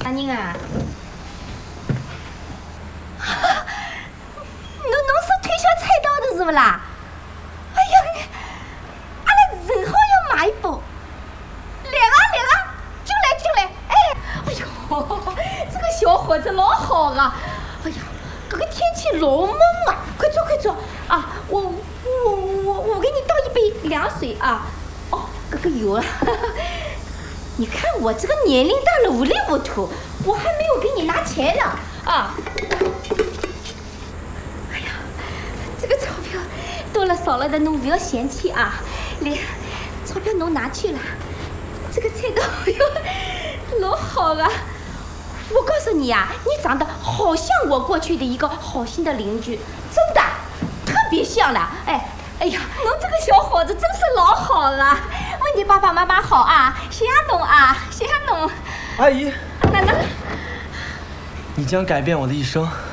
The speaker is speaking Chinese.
啥人啊？侬是推销菜刀的是不啦？哎呀，阿拉正好要买一把。来啊，进来！哎呦，这个小伙子老好啊！哎呀，这个天气老闷啊，快坐啊！我给你倒一杯凉水啊！哦，这个有啊。你看我这个年龄大了，糊里糊涂，我还没有给你拿钱呢啊！哎呀，这个钞票多了少了的，侬不要嫌弃啊！来，钞票侬拿去了，这个菜刀哟，老好啊！我告诉你呀，你长得好像我过去的一个好心的邻居，真的特别像了。哎呀，侬这个小伙子真是老好了。问你爸爸妈妈好啊？谢谢侬啊，谢谢侬。 阿姨， 奶奶， 你将改变我的一生。